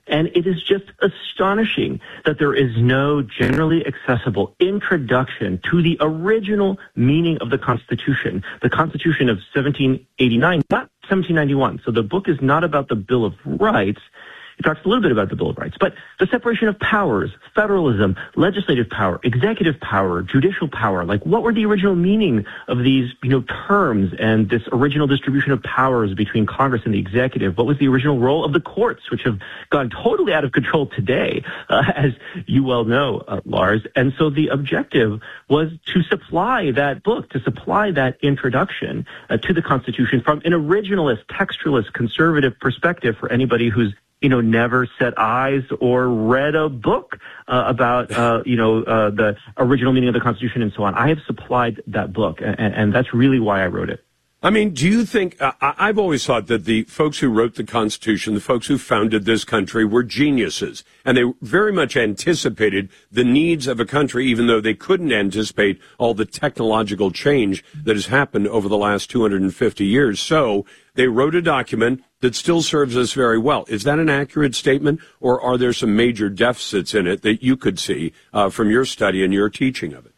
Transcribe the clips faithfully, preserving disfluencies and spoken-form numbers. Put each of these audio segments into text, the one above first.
And it is just astonishing that there is no generally accessible introduction to the original meaning of the Constitution, the Constitution of seventeen eighty-nine, not seventeen ninety-one. So the book is not about the Bill of Rights. It talks a little bit about the Bill of Rights, but the separation of powers, federalism, legislative power, executive power, judicial power, like what were the original meaning of these, you know, terms and this original distribution of powers between Congress and the executive? What was the original role of the courts, which have gone totally out of control today, uh, as you well know, uh, Lars? And so the objective was to supply that book, to supply that introduction uh, to the Constitution from an originalist, textualist, conservative perspective for anybody who's you know, never set eyes or read a book uh, about, uh, you know, uh, the original meaning of the Constitution and so on. I have supplied that book, and, and that's really why I wrote it. I mean, do you think, uh, I've always thought that the folks who wrote the Constitution, the folks who founded this country were geniuses, and they very much anticipated the needs of a country, even though they couldn't anticipate all the technological change that has happened over the last two hundred fifty years. So they wrote a document that still serves us very well. Is that an accurate statement, or are there some major deficits in it that you could see uh, from your study and your teaching of it?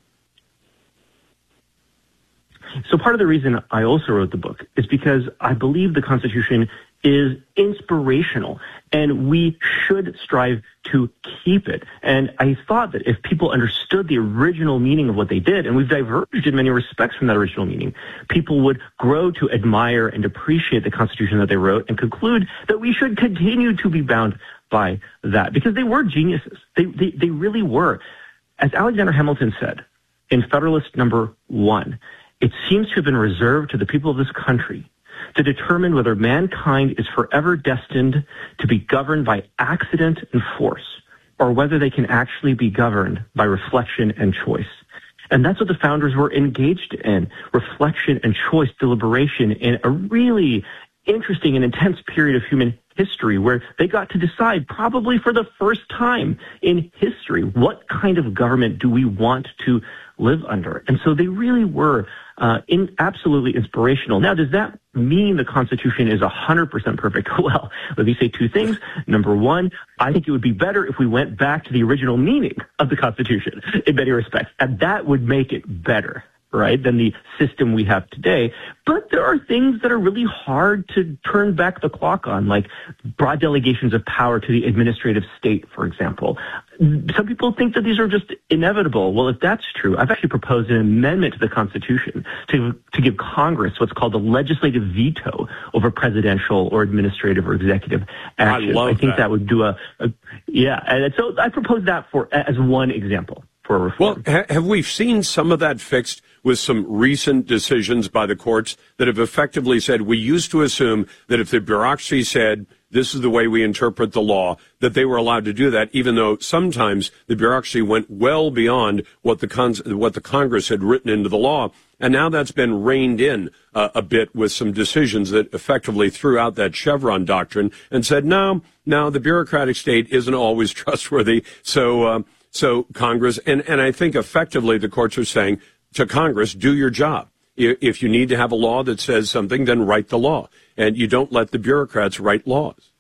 So part of the reason I also wrote the book is because I believe the Constitution is inspirational, and we should strive to keep it. And I thought that if people understood the original meaning of what they did, and we've diverged in many respects from that original meaning, people would grow to admire and appreciate the Constitution that they wrote and conclude that we should continue to be bound by that, because they were geniuses. They, they, they really were. As Alexander Hamilton said in Federalist Number One, it seems to have been reserved to the people of this country to determine whether mankind is forever destined to be governed by accident and force, or whether they can actually be governed by reflection and choice. And that's what the founders were engaged in, reflection and choice, deliberation, in a really interesting and intense period of human history where they got to decide, probably for the first time in history, what kind of government do we want to live under. And so they really were uh, in absolutely inspirational. Now, does that mean the Constitution is one hundred percent perfect? Well, let me say two things. Number one, I think it would be better if we went back to the original meaning of the Constitution in many respects, and that would make it better, right, than the system we have today. But there are things that are really hard to turn back the clock on, like broad delegations of power to the administrative state, for example. Some people think that these are just inevitable. Well, if that's true, I've actually proposed an amendment to the Constitution to, to give Congress what's called the legislative veto over presidential or administrative or executive action. I love I think that. that would do a, a yeah. And so I proposed that for as one example. Well, ha- have we seen some of that fixed with some recent decisions by the courts that have effectively said we used to assume that if the bureaucracy said this is the way we interpret the law, that they were allowed to do that, even though sometimes the bureaucracy went well beyond what the cons- what the Congress had written into the law. And now that's been reined in uh, a bit with some decisions that effectively threw out that Chevron doctrine and said, no, no, the bureaucratic state isn't always trustworthy. So, uh, So Congress, and, and I think effectively the courts are saying to Congress, do your job. If you need to have a law that says something, then write the law. And you don't let the bureaucrats write laws.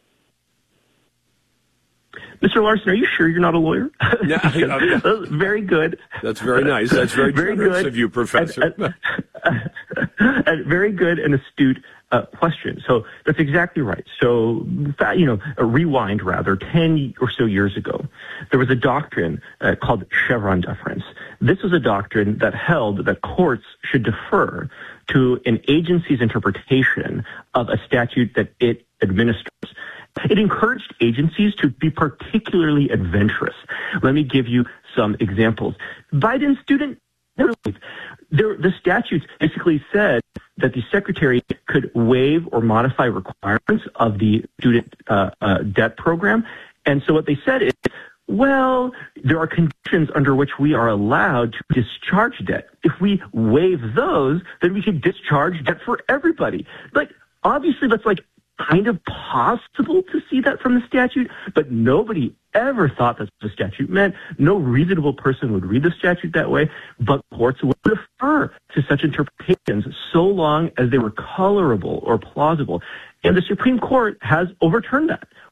Mister Larson, are you sure you're not a lawyer? Yeah, very good. That's very nice. That's very, very good of you, Professor. And, and, and very good and astute uh, question. So that's exactly right. So, you know, a rewind rather, ten or so years ago, there was a doctrine uh, called Chevron deference. This was a doctrine that held that courts should defer to an agency's interpretation of a statute that it administers. It encouraged agencies to be particularly adventurous. Let me give you some examples. Biden's student relief. There, the statutes basically said that the secretary could waive or modify requirements of the student uh, uh, debt program. And so what they said is, well, there are conditions under which we are allowed to discharge debt. If we waive those, then we can discharge debt for everybody. Like, obviously, that's like kind of possible to see that from the statute, but nobody ever thought that the statute meant. No reasonable person would read the statute that way, but courts would defer to such interpretations so long as they were colorable or plausible. And the Supreme Court has overturned that.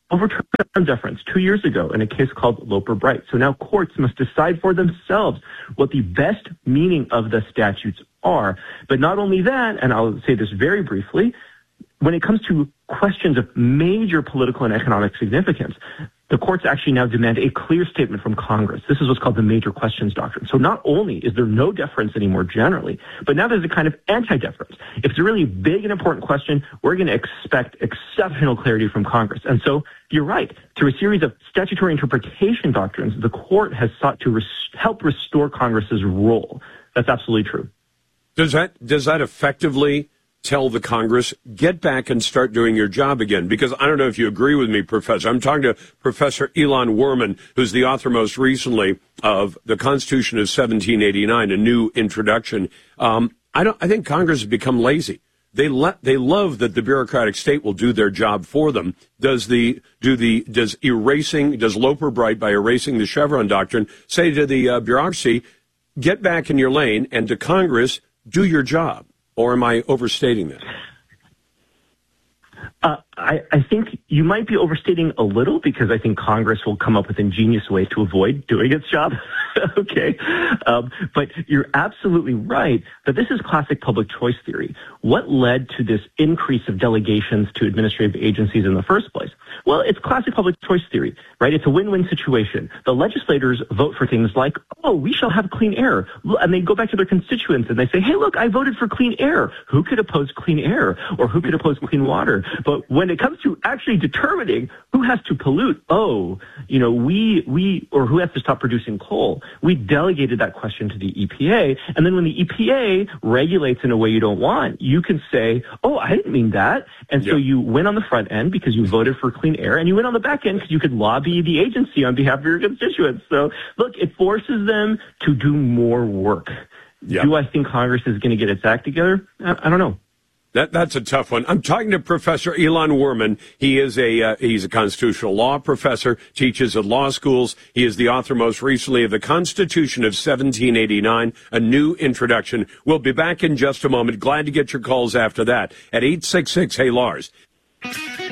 overturned deference two years ago in a case called Loper-Bright. So now courts must decide for themselves what the best meaning of the statutes are. But not only that, and I'll say this very briefly, when it comes to questions of major political and economic significance, the courts actually now demand a clear statement from Congress. This is what's called the major questions doctrine. So not only is there no deference anymore generally, but now there's a kind of anti-deference. If it's a really big and important question, we're going to expect exceptional clarity from Congress. And so you're right. Through a series of statutory interpretation doctrines, the court has sought to res- help restore Congress's role. That's absolutely true. Does that, does that effectively tell the Congress, get back and start doing your job again? Because I don't know if you agree with me, Professor. I'm talking to Professor Ilan Werman, who's the author most recently of The Constitution of seventeen eighty-nine, a new introduction. Um, I don't. I think Congress has become lazy. They le- they love that the bureaucratic state will do their job for them. Does the do the does erasing does Loper-Bright, by erasing the Chevron doctrine, say to the uh, bureaucracy, get back in your lane, and to Congress, do your job? Or am I overstating this? Uh, I, I think you might be overstating a little, because I think Congress will come up with ingenious ways to avoid doing its job. Okay. Um, but you're absolutely right that this is classic public choice theory. What led to this increase of delegations to administrative agencies in the first place? Well, it's classic public choice theory, right? It's a win-win situation. The legislators vote for things like, oh, we shall have clean air. And they go back to their constituents and they say, hey, look, I voted for clean air. Who could oppose clean air? Or who could oppose clean water? But when it comes to actually determining who has to pollute, oh, you know, we, we, or who has to stop producing coal, we delegated that question to the E P A. And then when the E P A regulates in a way you don't want, you can say, oh, I didn't mean that. And so yeah. you win on the front end because you voted for clean air, and you win on the back end because you could lobby the agency on behalf of your constituents. So look, it forces them to do more work. Yeah. Do I think Congress is going to get its act together? I, I don't know. That, that's a tough one. I'm talking to Professor Ilan Werman. He is a uh, he's a constitutional law professor, teaches at law schools. He is the author most recently of The Constitution of seventeen eighty-nine, a new introduction. We'll be back in just a moment. Glad to get your calls after that at eight six six, hey Lars.